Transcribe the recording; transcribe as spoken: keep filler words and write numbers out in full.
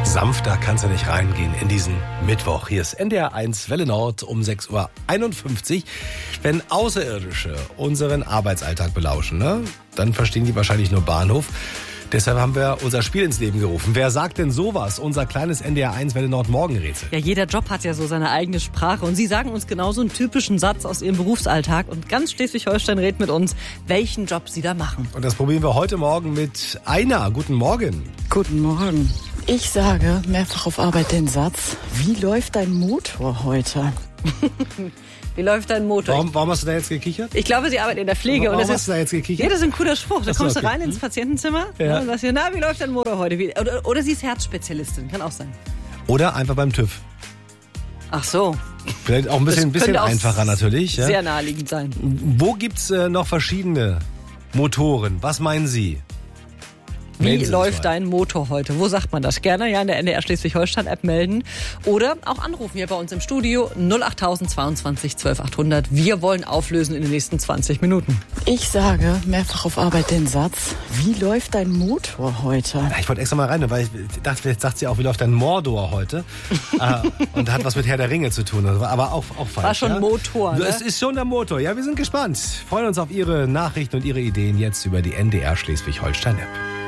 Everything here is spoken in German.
Sanfter kann's ja nicht reingehen in diesen Mittwoch. Hier ist N D R eins Welle Nord um sechs Uhr einundfünfzig. Wenn Außerirdische unseren Arbeitsalltag belauschen, ne, dann verstehen die wahrscheinlich nur Bahnhof. Deshalb haben wir unser Spiel ins Leben gerufen. Wer sagt denn sowas? Unser kleines N D R eins Welle Nord Morgenrätsel. Ja, jeder Job hat ja so seine eigene Sprache. Und Sie sagen uns genau so einen typischen Satz aus Ihrem Berufsalltag. Und ganz Schleswig-Holstein redet mit uns, welchen Job Sie da machen. Und das probieren wir heute Morgen mit Aina. Guten Morgen. Guten Morgen. Ich sage mehrfach auf Arbeit den Satz, wie läuft dein Motor heute? Wie läuft dein Motor? Warum, warum hast du da jetzt gekichert? Ich glaube, Sie arbeiten in der Pflege. Warum und das hast ist, du da jetzt gekichert? Ja, das ist ein cooler Spruch. Da Ach so, kommst okay. du rein ins Patientenzimmer Ja. und sagst dir, na, wie läuft dein Motor heute? Wie, oder, oder sie ist Herzspezialistin, kann auch sein. Oder einfach beim TÜV. Ach so. Vielleicht auch ein bisschen, Das bisschen könnte auch einfacher natürlich. Ja? Sehr naheliegend sein. Wo gibt's äh, noch verschiedene Motoren? Was meinen Sie? Wie Melden Sie sich läuft mal. dein Motor heute? Wo sagt man das? Gerne ja in der N D R Schleswig-Holstein-App melden. Oder auch anrufen hier bei uns im Studio null acht zweiundzwanzig zwölf achthundert. Wir wollen auflösen in den nächsten zwanzig Minuten. Ich sage mehrfach auf Arbeit den Satz, wie läuft dein Motor heute? Ja, ich wollte extra mal rein, weil ich dachte, vielleicht sagt sie auch, wie läuft dein Mordor heute? äh, und hat was mit Herr der Ringe zu tun. Aber auch, auch falsch. War schon ja? Motor, ne? Es ist schon der Motor. Ja, wir sind gespannt. Freuen uns auf Ihre Nachrichten und Ihre Ideen jetzt über die N D R Schleswig-Holstein-App.